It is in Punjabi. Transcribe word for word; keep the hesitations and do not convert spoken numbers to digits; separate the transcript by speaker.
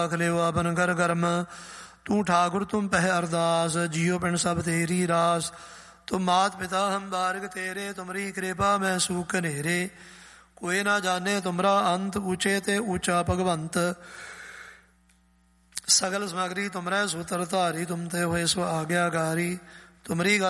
Speaker 1: ਲਿਓ ਆਪਨ ਕਰ ਕਰਮ, ਤੂੰ ਠਾਕੁਰ ਤੁਮ ਪਹਿ ਅਰਦਾਸ, ਜੀਉ ਪਿੰਡ ਸਭ ਤੇਰੀ ਰਾਸ। ਤੁਮ ਮਾਤ ਪਿਤਾ ਹਮ ਬਾਰਗ ਤੇਰੇ, ਤੁਮਰੀ ਕਿਰਪਾ ਮੈਂ ਸੂਖ ਨੇਰੇ। ਕੋਈ ਨਾ ਜਾਣੇ ਤੁਮਰਾ ਅੰਤ, ਊਚੇ ਤੇ ਊਚਾ ਭਗਵੰਤ। ਸਗਲ ਸਮਗਰੀ ਤੁਮਰੈ ਸੂਤਰ ਧਾਰੀ, ਤੁਮ ਤੇ ਹੋਏ ਸੋ ਆਗਿਆਕਾਰੀ। ਤੁਮਰੀ